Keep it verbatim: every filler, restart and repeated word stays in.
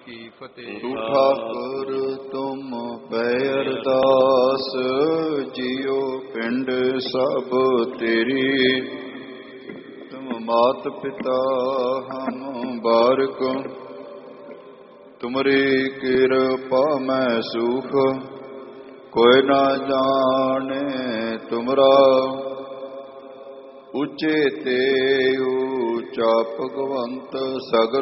ਕੀ ਫਤਿਹ। ਠਾਕੁਰ ਤੁਮ ਪੈ ਅਰਦਾਸ, ਜੀਉ ਪਿੰਡ ਸਭ ਤੇਰੀ। ਤੁਮ ਮਾਤ ਪਿਤਾ ਹਮ ਬਾਰਕ, ਤੁਮਰੀ ਕਿਰਪਾ ਮੈਂ ਸੁਖ। ਕੋਈ ਨਾ ਜਾਣੇ ਤੁਮਰਾ, ਉੱਚੇ ਤੇ ਉੱਚਾ ਭਗਵੰਤ। ਸਗਲ